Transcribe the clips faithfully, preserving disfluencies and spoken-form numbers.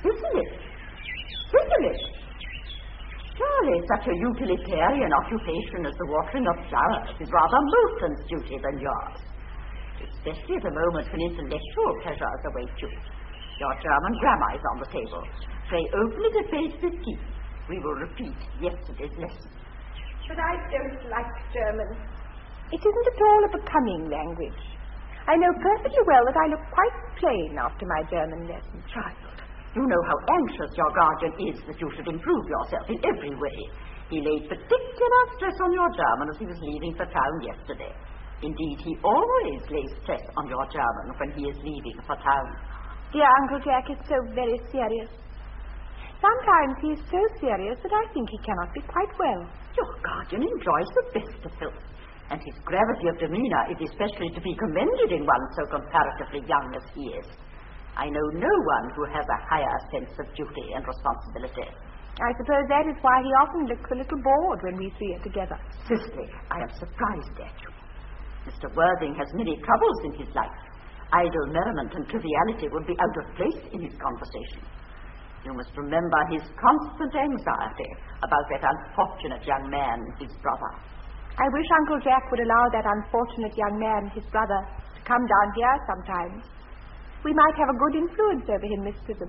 Cicely! Cicely! Surely such a utilitarian occupation as the watering of flowers is rather Milton's duty than yours. Especially at a moment when intellectual pleasures await you. Your German grammar is on the table. Pray open it at page fifteen. We will repeat yesterday's lesson. But I don't like German. It isn't at all a becoming language. I know perfectly well that I look quite plain after my German lesson. Child, you know how anxious your guardian is that you should improve yourself in every way. He laid particular stress on your German as he was leaving for town yesterday. Indeed, he always lays stress on your German when he is leaving for town. Dear Uncle Jack is so very serious. Sometimes he is so serious that I think he cannot be quite well. Your guardian enjoys the best of health, and his gravity of demeanour is especially to be commended in one so comparatively young as he is. I know no one who has a higher sense of duty and responsibility. I suppose that is why he often looks a little bored when we three are together. Cicely, I am surprised at you. Mister Worthing has many troubles in his life. Idle merriment and triviality would be out of place in his conversation. You must remember his constant anxiety about that unfortunate young man, his brother. I wish Uncle Jack would allow that unfortunate young man, his brother, to come down here sometimes. We might have a good influence over him, Miss Prism.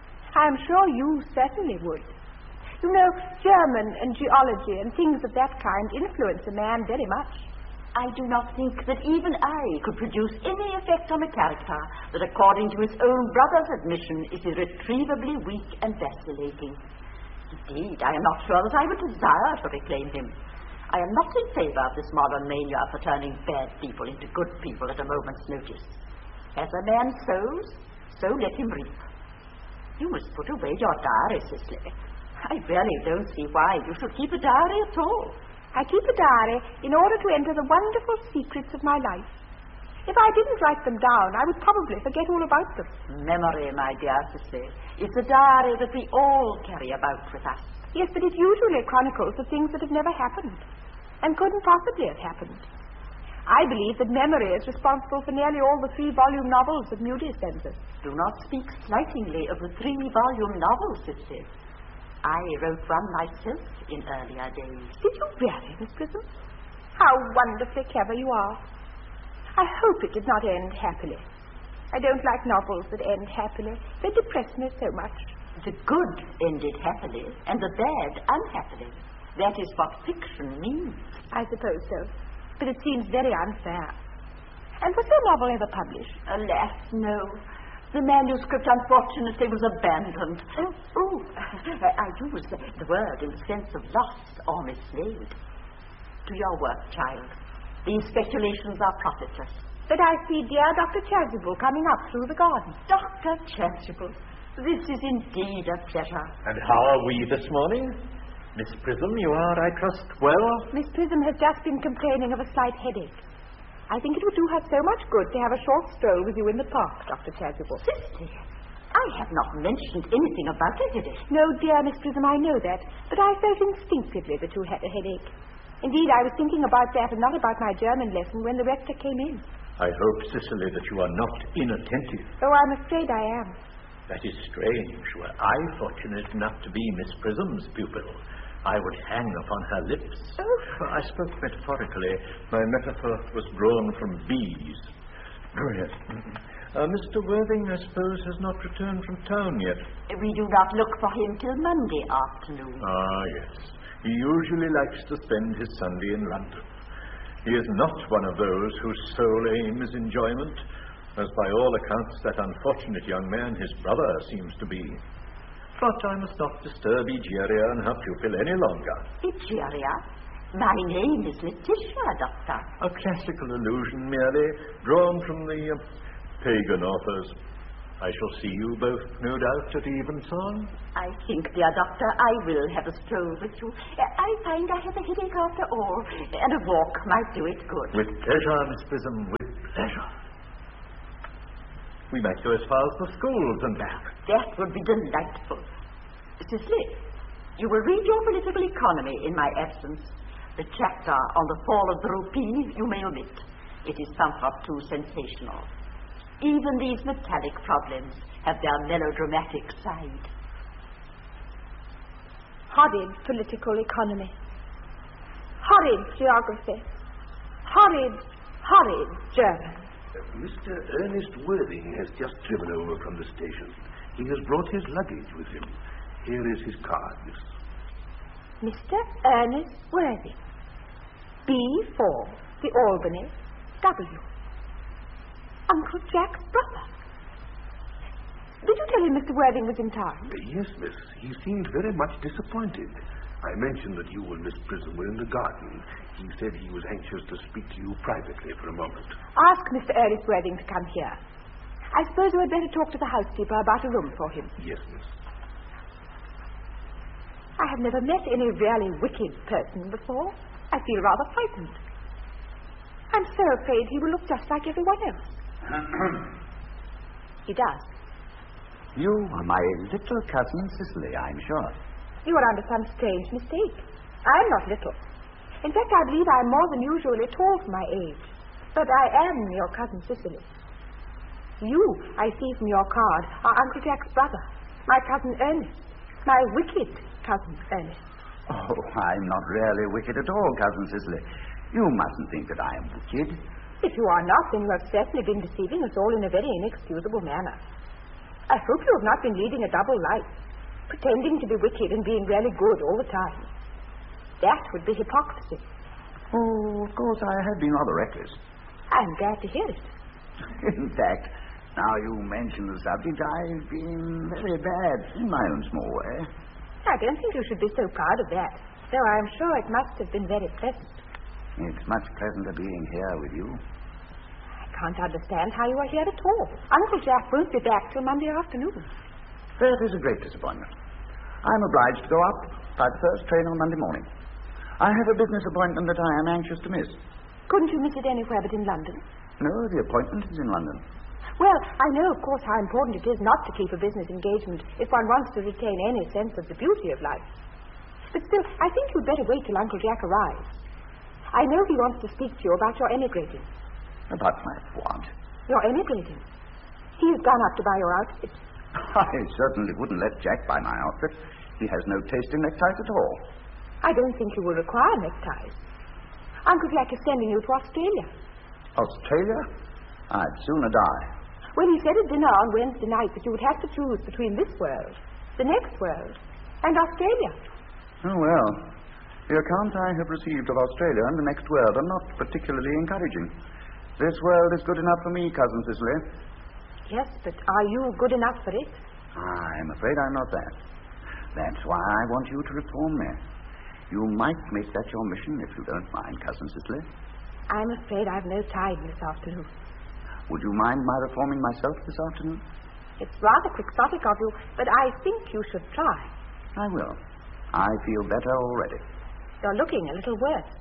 I am sure you certainly would. You know, German and geology and things of that kind influence a man very much. I do not think that even I could produce any effect on a character that, according to his own brother's admission, is irretrievably weak and vacillating. Indeed, I am not sure that I would desire to reclaim him. I am not in favour of this modern mania for turning bad people into good people at a moment's notice. As a man sows, so let him reap. You must put away your diary, Cicely. I really don't see why you should keep a diary at all. I keep a diary in order to enter the wonderful secrets of my life. If I didn't write them down, I would probably forget all about them. Memory, my dear Cicely, is the diary that we all carry about with us. Yes, but it usually chronicles the things that have never happened and couldn't possibly have happened. I believe that memory is responsible for nearly all the three-volume novels that Moody sends us. Do not speak slightingly of the three-volume novels, Cicely. I wrote one myself in earlier days. Did you really, Miss Prism? How wonderfully clever you are. I hope it did not end happily. I don't like novels that end happily. They depress me so much. The good ended happily, and the bad unhappily. That is what fiction means. I suppose so. But it seems very unfair. And was your novel ever published? Alas, no. The manuscript, unfortunately, was abandoned. Oh, oh I use the word in the sense of lost or mislaid. To your work, child. These speculations are profitless. But I see dear Doctor Chasuble coming up through the garden. Doctor Chasuble, this is indeed a pleasure. And how are we this morning? Miss Prism, you are, I trust, well? Miss Prism has just been complaining of a slight headache. I think it would do her so much good to have a short stroll with you in the park, Doctor Chasuble. Cicely, I have not mentioned anything about a headache. No, dear Miss Prism, I know that, but I felt instinctively that you had a headache. Indeed, I was thinking about that and not about my German lesson when the rector came in. I hope, Cicely, that you are not inattentive. Oh, I'm afraid I am. That is strange. Were I fortunate enough to be Miss Prism's pupil, I would hang upon her lips. Oh. I spoke metaphorically. My metaphor was drawn from bees. Oh, yes. Uh, Mister Worthing, I suppose, has not returned from town yet. We do not look for him till Monday afternoon. Ah, yes. He usually likes to spend his Sunday in London. He is not one of those whose sole aim is enjoyment, as by all accounts that unfortunate young man, his brother, seems to be. But I must not disturb Egeria and her pupil any longer. Egeria? My name is Letitia, Doctor. A classical allusion merely, drawn from the uh, pagan authors. I shall see you both, no doubt, at evensong. I think, dear Doctor, I will have a stroll with you. I find I have a headache after all, and a walk might do it good. With pleasure, Miss Prism, with pleasure. We might go as far as the schools and back. That would be delightful. Cicely, you will read your political economy in my absence. The chapter on the fall of the rupee you may omit. It is somewhat too sensational. Even these metallic problems have their melodramatic side. Horrid political economy. Horrid geography. Horrid, horrid German. Uh, Mister Ernest Worthing has just driven over from the station. He has brought his luggage with him. Here is his card, miss. Mister Ernest Worthing. B four, the Albany, W. Uncle Jack's brother. Did you tell him Mister Worthing was in town? Uh, yes, miss. He seemed very much disappointed. I mentioned that you and Miss Prism were in the garden. He said he was anxious to speak to you privately for a moment. Ask Mister Ernest Worthing to come here. I suppose you had better talk to the housekeeper about a room for him. Yes, miss. I have never met any really wicked person before. I feel rather frightened. I'm so afraid he will look just like everyone else. He does. You are my little cousin Cicely, I'm sure. You are under some strange mistake. I'm not little. In fact, I believe I'm more than usually tall for my age. But I am your cousin Cicely. You, I see from your card, are Uncle Jack's brother, my cousin Ernest, my wicked cousin Ernest. Oh, I'm not really wicked at all, Cousin Cicely. You mustn't think that I am wicked. If you are not, then you have certainly been deceiving us all in a very inexcusable manner. I hope you have not been leading a double life, pretending to be wicked and being really good all the time. That would be hypocrisy. Oh, of course, I have been rather reckless. I'm glad to hear it. In fact, now you mention the subject, I've been very bad in my own small way. I don't think you should be so proud of that, though I am sure it must have been very pleasant. It's much pleasanter being here with you. I can't understand how you are here at all. Uncle Jack won't be back till Monday afternoon. That is a great disappointment. I'm obliged to go up by the first train on Monday morning. I have a business appointment that I am anxious to miss. Couldn't you miss it anywhere but in London? No, the appointment is in London. Well, I know, of course, how important it is not to keep a business engagement if one wants to retain any sense of the beauty of life. But still, I think you'd better wait till Uncle Jack arrives. I know he wants to speak to you about your emigrating. About my what? Your emigrating. He's gone up to buy your outfit. I certainly wouldn't let Jack buy my outfit. He has no taste in neckties at all. I don't think you will require neckties. Uncle Jack is sending you to Australia. Australia? I'd sooner die. Well, he said at dinner on Wednesday night that you would have to choose between this world, the next world, and Australia. Oh, well. The accounts I have received of Australia and the next world are not particularly encouraging. This world is good enough for me, Cousin Cicely. Yes, but are you good enough for it? I'm afraid I'm not that. That's why I want you to reform me. You might make that your mission if you don't mind, Cousin Cicely. I'm afraid I've no time this afternoon. Would you mind my reforming myself this afternoon? It's rather quixotic of you, but I think you should try. I will. I feel better already. You're looking a little worse.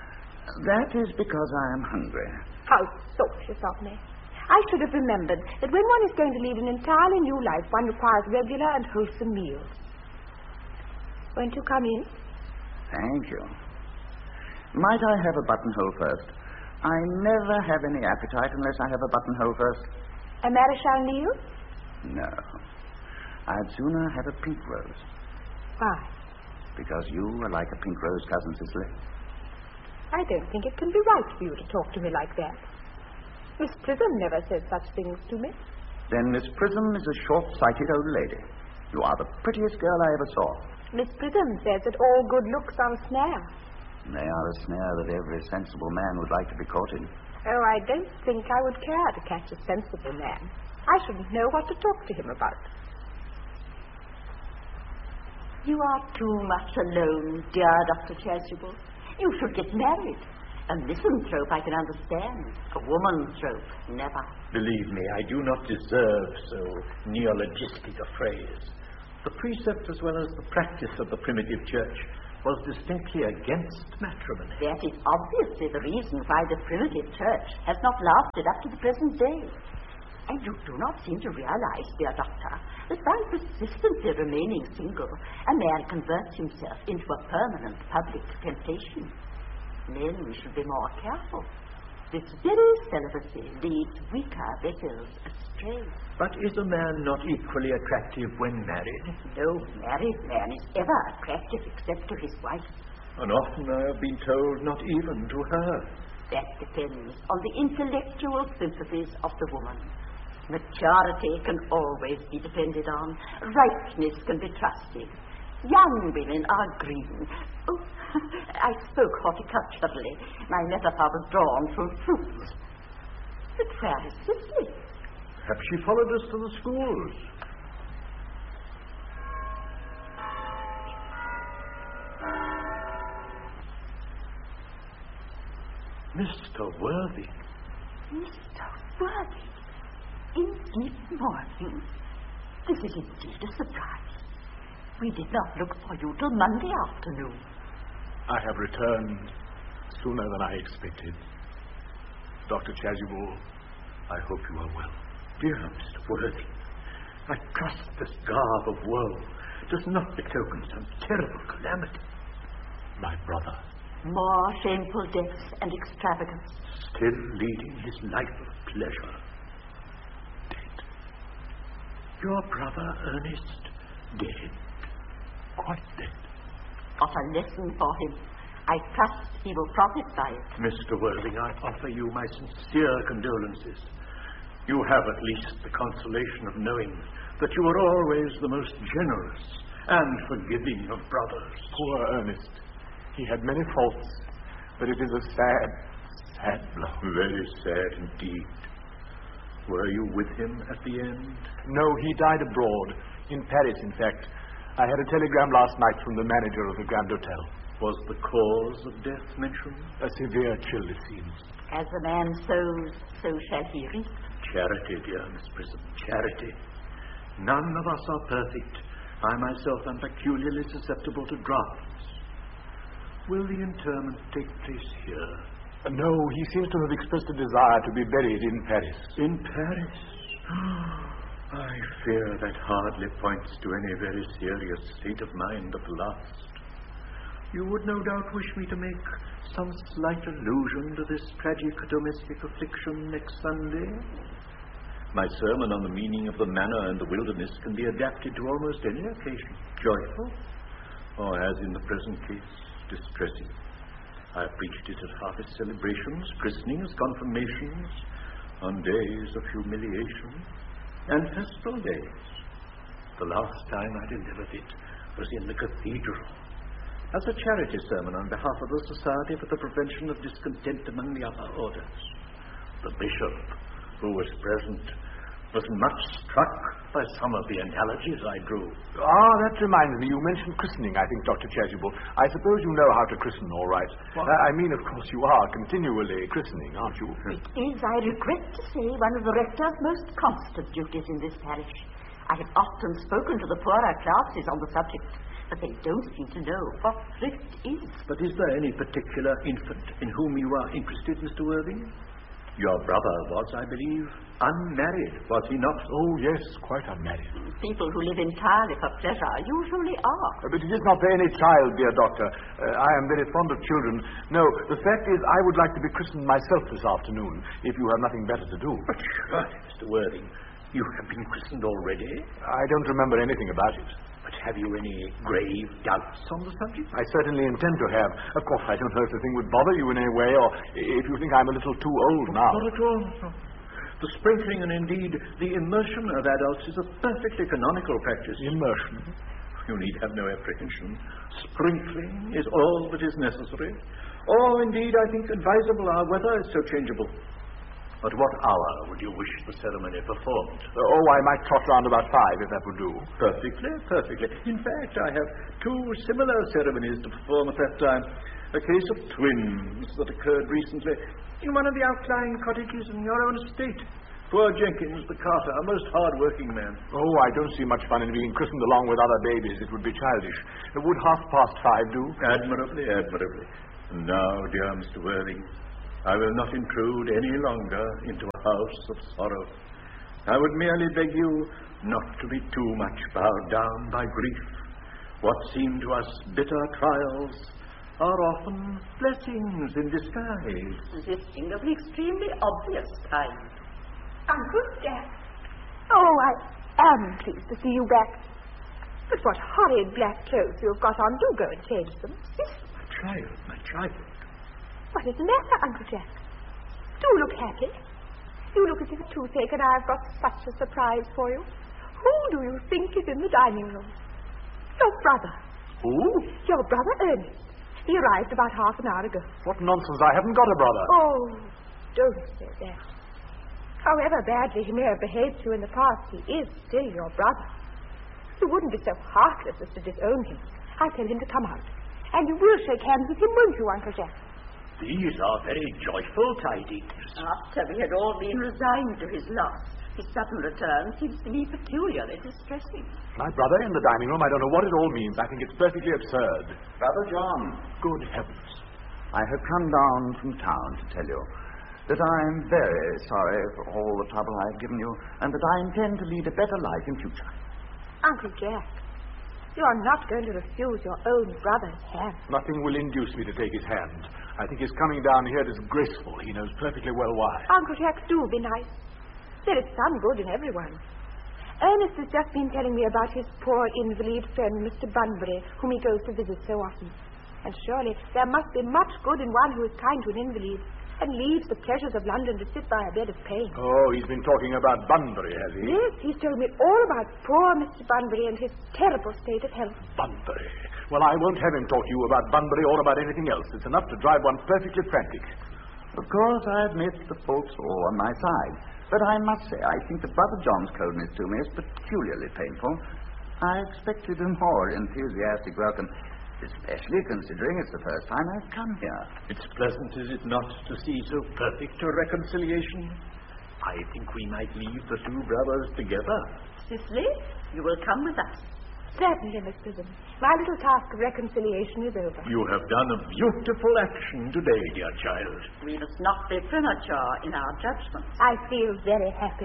That is because I am hungry. How thoughtless of me. I should have remembered that when one is going to lead an entirely new life, one requires regular and wholesome meals. Won't you come in? Thank you. Might I have a buttonhole first? I never have any appetite unless I have a buttonhole first. A Marischal Neil? No. I'd sooner have a pink rose. Why? Because you are like a pink rose, Cousin Cicely. I don't think it can be right for you to talk to me like that. Miss Prism never said such things to me. Then Miss Prism is a short-sighted old lady. You are the prettiest girl I ever saw. Miss Prism says that all good looks are a snare. They are a snare that every sensible man would like to be caught in. Oh, I don't think I would care to catch a sensible man. I shouldn't know what to talk to him about. You are too much alone, dear Doctor Chasuble. You should get married. A misanthrope I can understand. A womanthrope, never. Believe me, I do not deserve so neologistic a phrase. The precept as well as the practice of the primitive church was distinctly against matrimony. That is obviously the reason why the primitive church has not lasted up to the present day. And you do not seem to realize, dear doctor, that by persistently remaining single, a man converts himself into a permanent public temptation. Men should be more careful. This very celibacy leads weaker vessels astray. disgrace. But is a man not equally attractive when married? No married man is ever attractive except to his wife. And often I have been told not even to her. That depends on the intellectual sympathies of the woman. Maturity can always be depended on. Ripeness can be trusted. Young women are green. Oh, I spoke horticulturally. My metaphor was drawn from fruits. But where is Cicely? Perhaps she followed us to the schools. Mister Worthing. Mister Worthing? In deep mourning? This is indeed a surprise. We did not look for you till Monday afternoon. I have returned sooner than I expected. Doctor Chasuble, I hope you are well. Dear Mister Worthing, I trust this garb of woe does not betoken some terrible calamity. My brother. More shameful deaths and extravagance. Still leading his life of pleasure. Dead. Your brother Ernest dead. Quite dead. What a lesson for him. I trust he will profit by it. Mister Worthing, I offer you my sincere condolences. You have at least the consolation of knowing that you were always the most generous and forgiving of brothers. Poor Ernest. He had many faults, but it is a sad, sad blow. Very sad indeed. Were you with him at the end? No, he died abroad. In Paris, in fact. I had a telegram last night from the manager of the Grand Hotel. Was the cause of death mentioned? A severe chill, it seems. As a man sows, so shall he reap. Charity, dear Miss Prism, charity. None of us are perfect. I myself am peculiarly susceptible to drafts. Will the interment take place here? Uh, no, he seems to have expressed a desire to be buried in Paris. In Paris? I fear that hardly points to any very serious state of mind at last. You would no doubt wish me to make some slight allusion to this tragic domestic affliction next Sunday. My sermon on the meaning of the manor and the wilderness can be adapted to almost any occasion, joyful, or, as in the present case, distressing. I have preached it at harvest celebrations, christenings, confirmations, on days of humiliation, and festival days. The last time I delivered it was in the cathedral, as a charity sermon on behalf of the Society for the Prevention of Discontent among the Upper Orders. The bishop, who was present, was much struck by some of the analogies I drew. Ah, that reminds me. You mentioned christening, I think, Doctor Chasuble. I suppose you know how to christen all right. Uh, I mean, of course, you are continually christening, aren't you? It is, I regret to say, one of the rector's most constant duties in this parish. I have often spoken to the poorer classes on the subject, but they don't seem to know what thrift is. But is there any particular infant in whom you are interested, Mister Worthing? Your brother was, I believe, unmarried, was he not? Oh, yes, quite unmarried. People who live entirely for pleasure usually are. Uh, but it is not for any child, dear doctor. Uh, I am very fond of children. No, the fact is, I would like to be christened myself this afternoon, if you have nothing better to do. But surely, Mister Worthing, you have been christened already? I don't remember anything about it. But have you any grave doubts on the subject? I certainly intend to have. Of course, I don't know if the thing would bother you in any way, or if you think I'm a little too old now. Not at all. No. The sprinkling and indeed the immersion of adults is a perfectly canonical practice. Immersion? You need have no apprehension. Sprinkling is all that is necessary. Or indeed, I think, advisable. Our weather is so changeable. At what hour would you wish the ceremony performed? Uh, oh, I might trot round about five, if that would do. Perfectly, perfectly. In fact, I have two similar ceremonies to perform at that time. A case of twins that occurred recently in one of the outlying cottages in your own estate. Poor Jenkins, the carter, a most hard-working man. Oh, I don't see much fun in being christened along with other babies. It would be childish. Uh, would half past five do? Admirably, admirably. And now, dear Mister Worthing, I will not intrude any longer into a house of sorrow. I would merely beg you not to be too much bowed down by grief. What seem to us bitter trials are often blessings in disguise. Consisting of the extremely obvious kind. Uncle Jack, Oh, I am pleased to see you back. But what horrid black clothes you have got on. Do go and change them. My child, my child. What is the matter, Uncle Jack? Do look happy. You look as if a toothache and I have got such a surprise for you. Who do you think is in the dining room? Your brother. Who? Your brother Ernest. He arrived about half an hour ago. What nonsense. I haven't got a brother. Oh, don't say that. However badly he may have behaved to you in the past, he is still your brother. You wouldn't be so heartless as to disown him. I'll tell him to come out. And you will shake hands with him, won't you, Uncle Jack? These are very joyful tidings. After we had all been resigned to his loss, his sudden return seems to me peculiarly distressing. My brother in the dining room, I don't know what it all means. I think it's perfectly absurd. Brother John, Good heavens. I have come down from town to tell you that I am very sorry for all the trouble I have given you, and that I intend to lead a better life in future. Uncle Jack, you are not going to refuse your own brother's hand. Nothing will induce me to take his hand. I think his coming down here is disgraceful. He knows perfectly well why. Uncle Jack, do be nice. There is some good in everyone. Ernest has just been telling me about his poor invalid friend, Mister Bunbury, whom he goes to visit so often. And surely there must be much good in one who is kind to an invalid and leaves the pleasures of London to sit by a bed of pain. Oh, he's been talking about Bunbury, has he? Yes, he's told me all about poor Mister Bunbury and his terrible state of health. Bunbury. Well, I won't have him talk to you about Bunbury or about anything else. It's enough to drive one perfectly frantic. Of course, I admit the fault's all on my side. But I must say, I think that Brother John's coldness to me is peculiarly painful. I expected a more enthusiastic welcome, especially considering it's the first time I've come here. It's pleasant, is it not, to see so perfect a reconciliation? I think we might leave the two brothers together. Cicely, you will come with us. Certainly, Miss Prism. My little task of reconciliation is over. You have done a beautiful action today, dear child. We must not be premature in our judgments. I feel very happy.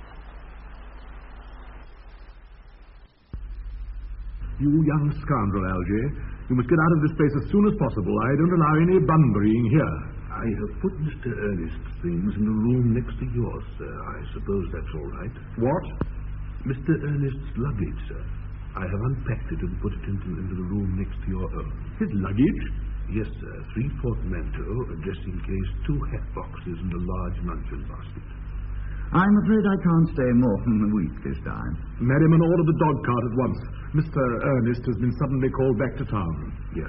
You young scoundrel, Algy. You must get out of this place as soon as possible. I don't allow any Bunburying here. I have put Mister Ernest's things in the room next to yours, sir. I suppose that's all right. What? Mister Ernest's luggage, sir. I have unpacked it and put it into, into the room next to your own. His luggage? Yes, sir. Three portmanteau, a dressing case, two hat boxes, and a large luncheon basket. I'm afraid I can't stay more than a week this time. Merriman, order the dog cart at once. Mister Ernest has been suddenly called back to town. Yes.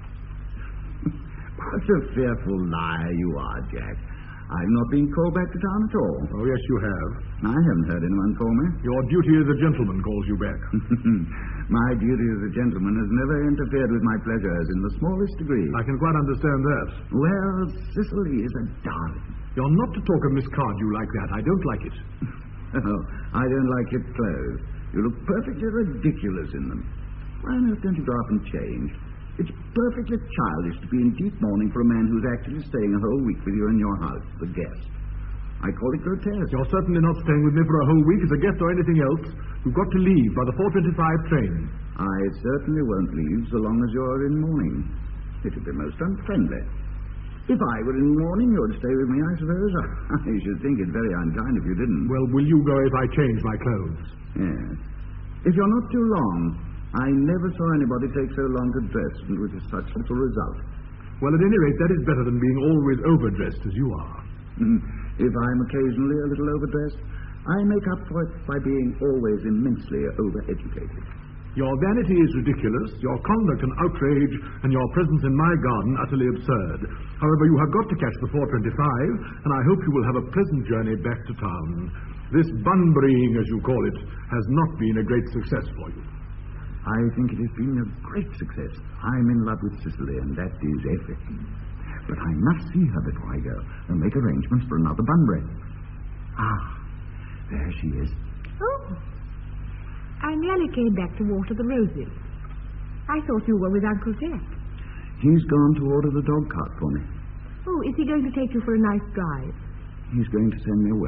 What a fearful liar you are, Jack. I've not been called back to town at all. Oh, yes, you have. I haven't heard anyone call me. Your duty as a gentleman calls you back. My duty as a gentleman has never interfered with my pleasures in the smallest degree. I can quite understand that. Well, Cicely is a darling. You're not to talk of Miss Cardew like that. I don't like it. Oh, I don't like your clothes. You look perfectly ridiculous in them. Why on earth don't you go up and change? It's perfectly childish to be in deep mourning for a man who's actually staying a whole week with you in your house, the guest. I call it grotesque. You're certainly not staying with me for a whole week as a guest or anything else. You've got to leave by the four twenty-five train. I certainly won't leave so long as you're in mourning. It would be most unfriendly. If I were in mourning, you'd stay with me, I suppose. I should think it very unkind if you didn't. Well, will you go if I change my clothes? Yes. If you're not too long, I never saw anybody take so long to dress and with such little result. Well, at any rate, that is better than being always overdressed as you are. If I'm occasionally a little overdressed, I make up for it by being always immensely overeducated. Your vanity is ridiculous, your conduct an outrage, and your presence in my garden utterly absurd. However, you have got to catch the four twenty-five, and I hope you will have a pleasant journey back to town. This Bunburying, as you call it, has not been a great success for you. I think it has been a great success. I'm in love with Cicely, and that is everything. But I must see her before I go and make arrangements for another Bunbury. Ah, there she is. Oh, I merely came back to water the roses. I thought you were with Uncle Jack. He's gone to order the dog cart for me. Oh, is he going to take you for a nice drive? He's going to send me away.